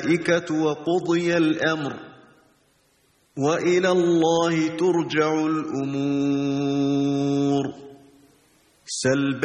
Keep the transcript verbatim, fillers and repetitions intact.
الْمَلَائِكَةُ وَقُضِيَ الْأَمْرُ وَإِلَى اللَّهِ تُرْجَعُ الْأُمُورُ. سَلْ